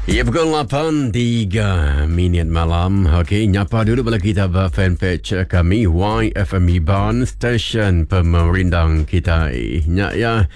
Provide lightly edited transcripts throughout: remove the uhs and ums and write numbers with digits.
Ya, pukul 8.03 malam. Okey, nyapa dulu bala kita fanpage kami YFME Ban Station Pemerindang kita. Ya,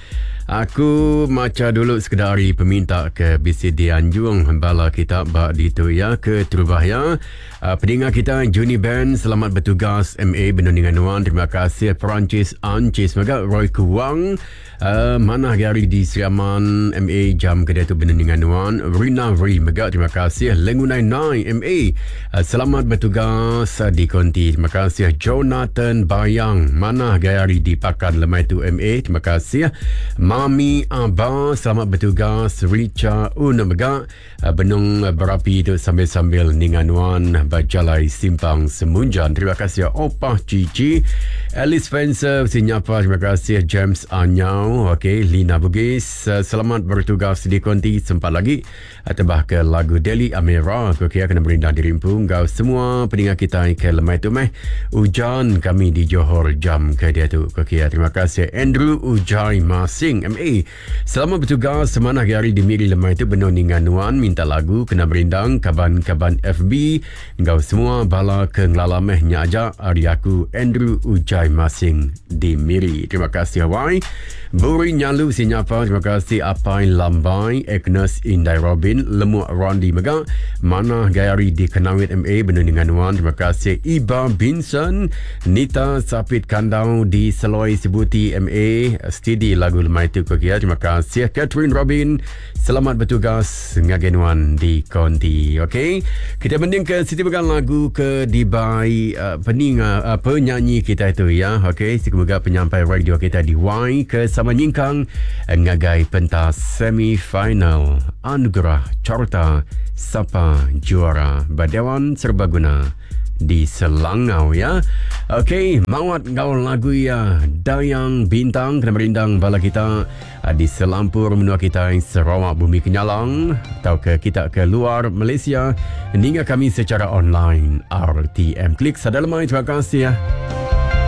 aku maca dulu sekedari peminta ke BCD Anjung bala kita bak ditu ya ke Terubahaya. Pendengar kita Juni Ben, selamat bertugas MA Benundingan Wan. Terima kasih Perancis Ancis Maga Roy Kuwang. Mana hari di Seriaman MA jam kedai tu Benundingan Wan. Rina Ri Maga, terima kasih. Lengunai Nai MA, selamat bertugas di Konti. Terima kasih Jonathan Bayang. Mana hari di Pakan Lemai tu MA, terima kasih. Mami Abah, selamat bertugas. Richa Unamaga, Benung Berapi tu sambil-sambil Ninganuan Bajalai Simpang Semunjan. Terima kasih Opah Cici. Alice Spencer Sinyapa, terima kasih. James Anyau, okey. Lina Bugis, selamat bertugas di Konti. Sempat lagi tebah ke lagu Deli Amira. Okey, kena berindah dirimpung. Kau semua pendengar kita ke lemai tu meh. Hujan kami di Johor jam ke dia tu. Okey, terima kasih Andrew Ujai Masing MA. Selamat bertugas semana hari di Miri lemai tu Benung Ninganuan minta lagu kena berindang kaban-kaban FB. Kau semua bala ke nglalameh nyaja hari aku Andrew Ujai Masing di Miri. Terima kasih Hawaii. Buri Nyalu Sinyapa, terima kasih. Apai Lambai, Agnes Indai Robin, Lemuk Rondi Mega, Mana Gayari di Kenawit MA Benundingan Wan, terima kasih. Iba Binson, Nita Sapit Kandau di Seloi Sibuti MA, Steady lagu lemai tu Kokia, terima kasih. Catherine Robin, selamat bertugas ngagenuan di Konti. Okey, kita mending ke Siti Began lagu ke Dibai penyanyi kita itu ya. Okey, semoga penyampai radio kita di Y ke menyingkang ngagai pentas semi-final Anugerah Carta Sapa Juara Badewan Serbaguna di Selangau ya. Okey, mawat gaul lagu ya Dayang Bintang kena merindang bala kita di selampur menua kita Sarawak Bumi Kenyalang atau ke kita ke luar Malaysia hingga kami secara online RTM Klik Sadalamai. Terima kasih ya.